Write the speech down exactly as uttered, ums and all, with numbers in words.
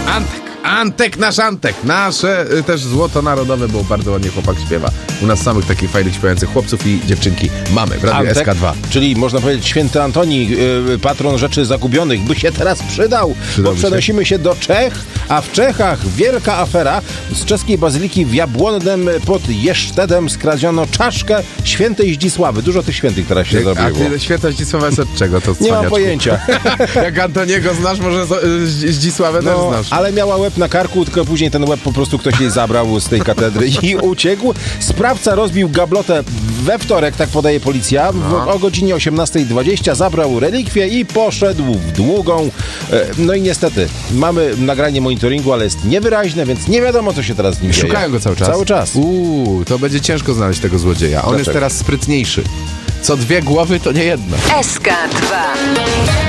Antek. Antek, nasz Antek, nasze y, też złoto narodowe, bo bardzo ładnie chłopak śpiewa. U nas samych takich fajnych, śpiewających chłopców i dziewczynki mamy w Radiu Antek, S K dwa. czyli można powiedzieć święty Antoni, yy, patron rzeczy zagubionych, by się teraz przydał, Przydałby bo przenosimy się. się do Czech, a w Czechach wielka afera. Z czeskiej bazyliki w Jabłonnem pod Jesztedem skradziono czaszkę świętej Zdzisławy. Dużo tych świętych teraz się Jak, a zrobiło. ty, święta Zdzisława jest od czego? To Nie mam pojęcia. Jak Antoniego znasz, może z- y, Zdzisławę też No, znasz. ale miała łeb na karku, tylko później ten łeb po prostu ktoś jej zabrał z tej katedry i uciekł. Sprawca rozbił gablotę we wtorek, tak podaje policja. W, No. o godzinie osiemnastej dwadzieścia zabrał relikwie i poszedł w długą. E, No i niestety, mamy nagranie monitoringu, ale jest niewyraźne, więc nie wiadomo, co się teraz z nim dzieje. Szukają go cały czas? Cały czas. Uuu, to będzie ciężko znaleźć tego złodzieja. On Dlaczego? jest teraz sprytniejszy. Co dwie głowy, to nie jedna. S K dwa.